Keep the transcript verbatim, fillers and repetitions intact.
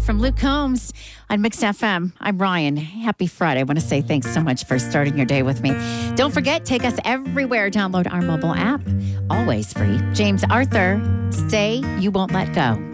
from Luke Combs on Mixed F M. I'm Ryan. Happy Friday. I want to say thanks so much for starting your day with me. Don't forget, take us everywhere. Download our mobile app. Always free. James Arthur, Say You Won't Let Go.